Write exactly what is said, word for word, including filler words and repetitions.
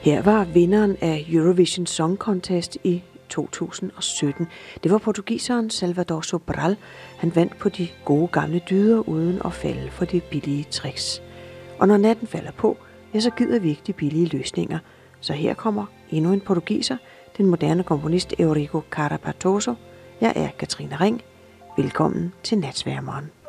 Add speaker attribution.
Speaker 1: Her var vinderen af Eurovision Song Contest i to tusind og sytten. Det var portugiseren Salvador Sobral. Han vandt på de gode gamle dyder uden at falde for de billige tricks. Og når natten falder på, ja, så gider vi ikke de billige løsninger. Så her kommer endnu en portugiser, den moderne komponist Eurico Carapatoso. Jeg er Katrine Ring. Velkommen til Natsværmeren.